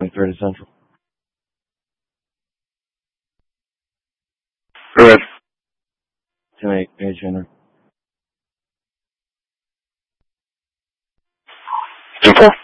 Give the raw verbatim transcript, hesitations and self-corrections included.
thirty Central. Go ahead. ten eight, H. Henry. ten four.